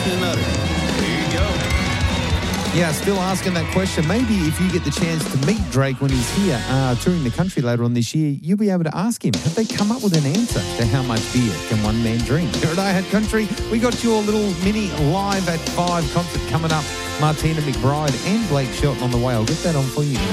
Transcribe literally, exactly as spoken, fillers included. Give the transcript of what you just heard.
and utter. Here you go. Yeah, still asking that question. Maybe if you get the chance to meet Drake when he's here uh, touring the country later on this year, you'll be able to ask him, have they come up with an answer to how much beer can one man drink? Here at I Had Country, we got your little mini Live at five concert coming up. Martina McBride and Blake Shelton on the way. I'll get that on for you.